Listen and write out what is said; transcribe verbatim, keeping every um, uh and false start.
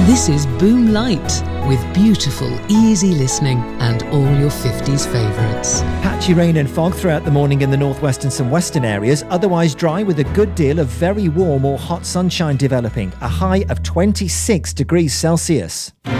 This is Boom Light, with beautiful, easy listening and all your fifties favourites. Patchy rain and fog throughout the morning in the northwest and some western areas, otherwise dry with a good deal of very warm or hot sunshine developing, a high of twenty-six degrees Celsius.